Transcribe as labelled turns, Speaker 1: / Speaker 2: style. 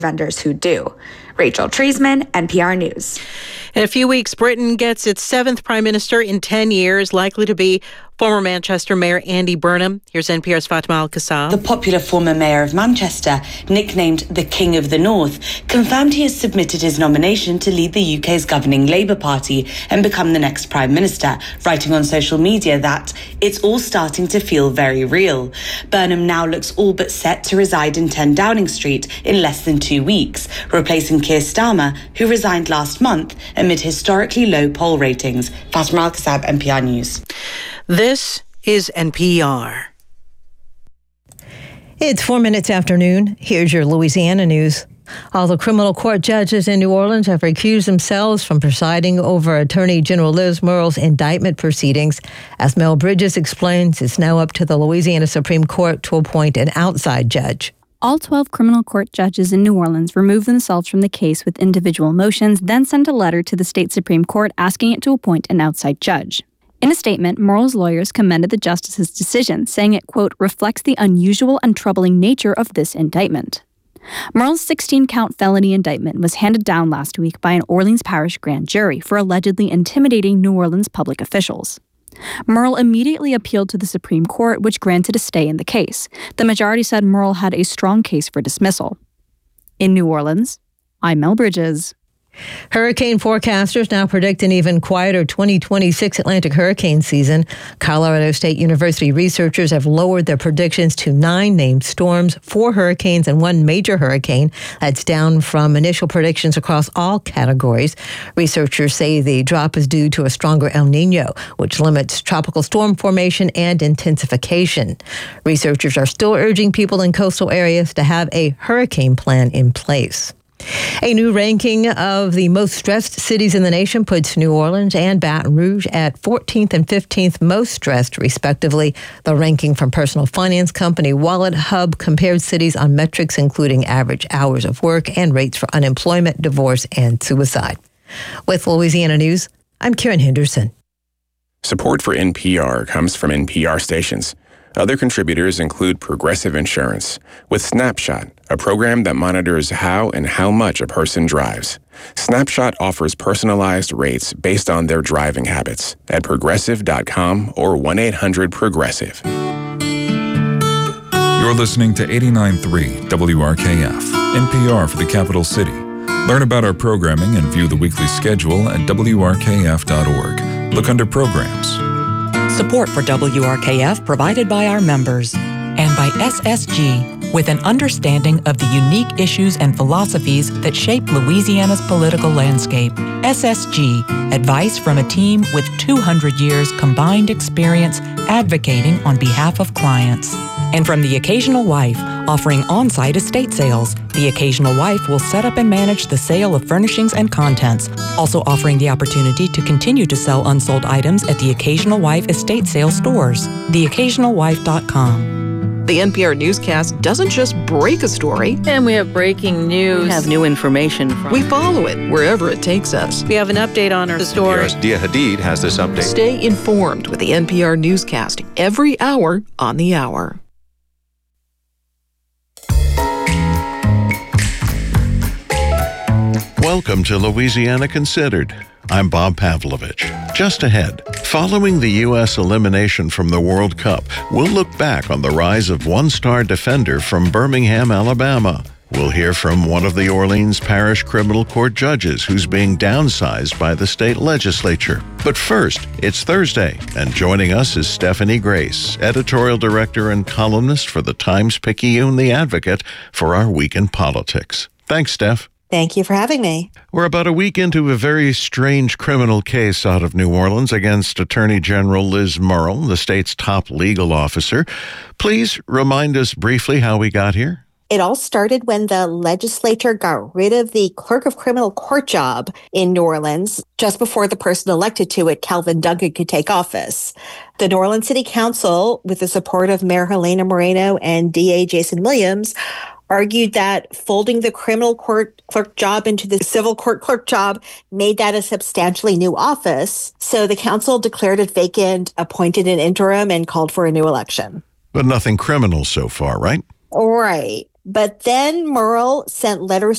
Speaker 1: vendors who do. Rachel Treisman, NPR News.
Speaker 2: In a few weeks, Britain gets its seventh prime minister in 10 years, likely to be former Manchester Mayor Andy Burnham. Here's NPR's Fatma Al-Kassab.
Speaker 3: The popular former mayor of Manchester, nicknamed the King of the North, confirmed he has submitted his nomination to lead the UK's governing Labour Party and become the next prime minister, writing on social media that it's all starting to feel very real. Burnham now looks all but set to reside in 10 Downing Street in less than 2 weeks, replacing Keir Starmer, who resigned last month amid historically low poll ratings. Fatma Al-Kassab, NPR News.
Speaker 2: This is NPR.
Speaker 4: It's 4 minutes after noon. Here's your Louisiana news. All the criminal court judges in New Orleans have recused themselves from presiding over Attorney General Liz Murrell's indictment proceedings. As Mel Bridges explains, it's now up to the Louisiana Supreme Court to appoint an outside judge.
Speaker 5: All 12 criminal court judges in New Orleans removed themselves from the case with individual motions, then sent a letter to the state Supreme Court asking it to appoint an outside judge. In a statement, Murrell's lawyers commended the justice's decision, saying it, quote, reflects the unusual and troubling nature of this indictment. Murrell's 16-count felony indictment was handed down last week by an Orleans Parish grand jury for allegedly intimidating New Orleans public officials. Murrell immediately appealed to the Supreme Court, which granted a stay in the case. The majority said Murrell had a strong case for dismissal. In New Orleans, I'm Mel Bridges.
Speaker 4: Hurricane forecasters now predict an even quieter 2026 Atlantic hurricane season. Colorado State University researchers have lowered their predictions to 9 named storms, 4 hurricanes, and 1 major hurricane. That's down from initial predictions across all categories. Researchers say the drop is due to a stronger El Nino, which limits tropical storm formation and intensification. Researchers are still urging people in coastal areas to have a hurricane plan in place. A new ranking of the most stressed cities in the nation puts New Orleans and Baton Rouge at 14th and 15th most stressed, respectively. The ranking from personal finance company Wallet Hub compared cities on metrics including average hours of work and rates for unemployment, divorce, and suicide. With Louisiana News, I'm Karen Henderson.
Speaker 6: Support for NPR comes from NPR stations. Other contributors include Progressive Insurance, with Snapshot, a program that monitors how and how much a person drives. Snapshot offers personalized rates based on their driving habits at progressive.com or 1-800-PROGRESSIVE.
Speaker 7: You're listening to 89.3 WRKF, NPR for the capital city. Learn about our programming and view the weekly schedule at WRKF.org. Look under Programs.
Speaker 8: Support for WRKF provided by our members and by SSG, with an understanding of the unique issues and philosophies that shape Louisiana's political landscape. SSG, advice from a team with 200 years combined experience advocating on behalf of clients. And from The Occasional Wife, offering on-site estate sales. The Occasional Wife will set up and manage the sale of furnishings and contents, also offering the opportunity to continue to sell unsold items at The Occasional Wife estate sale stores. TheOccasionalWife.com.
Speaker 9: The NPR newscast doesn't just break a story.
Speaker 2: And we have breaking news.
Speaker 9: We have new information. We follow it wherever it takes us.
Speaker 2: We have an update on our story.
Speaker 10: NPR's Dia Hadid has this update.
Speaker 9: Stay informed with the NPR newscast every hour on the hour.
Speaker 11: Welcome to Louisiana Considered. I'm Bob Pavlovich. Just ahead, following the U.S. elimination from the World Cup, we'll look back on the rise of one-star defender from Birmingham, Alabama. We'll hear from one of the Orleans Parish Criminal Court judges who's being downsized by the state legislature. But first, it's Thursday, and joining us is Stephanie Grace, editorial director and columnist for the Times-Picayune The Advocate, for our Week in Politics. Thanks, Steph.
Speaker 12: Thank you for having me.
Speaker 11: We're about a week into a very strange criminal case out of New Orleans against Attorney General Liz Murrell, the state's top legal officer. Please remind us briefly how we got here.
Speaker 12: It all started when the legislature got rid of the clerk of criminal court job in New Orleans just before the person elected to it, Calvin Duncan, could take office. The New Orleans City Council, with the support of Mayor Helena Moreno and DA Jason Williams, argued that folding the criminal court clerk job into the civil court clerk job made that a substantially new office. So the council declared it vacant, appointed an interim, and called for a new election.
Speaker 11: But nothing criminal so far, right?
Speaker 12: Right. But then Murrell sent letters